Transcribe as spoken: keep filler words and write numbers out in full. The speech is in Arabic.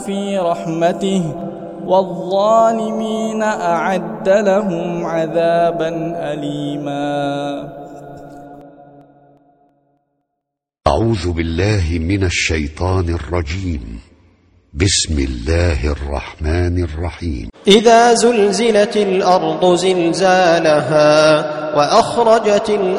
في رحمته والظالمين أعد لهم عذابا أليما. أعوذ بالله من الشيطان الرجيم. بسم الله الرحمن الرحيم. إذا زلزلت الأرض زلزالها وأخرجت الأرض